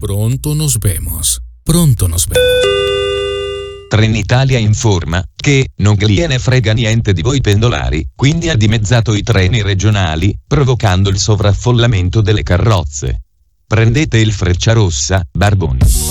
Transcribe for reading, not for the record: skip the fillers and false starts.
Pronto nos vemos. Pronto nos vemos. Trenitalia informa che non gliene frega niente di voi pendolari, quindi ha dimezzato i treni regionali, provocando il sovraffollamento delle carrozze. Prendete il Frecciarossa, Barboni.